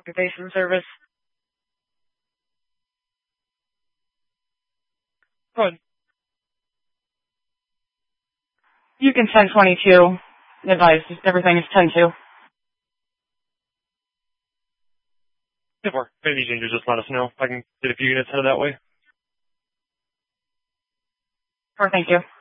Occupation service. Good. You can 1022. Advise everything is 10-2. If any changes, just let us know. I can get a few units headed that way. Sure, thank you.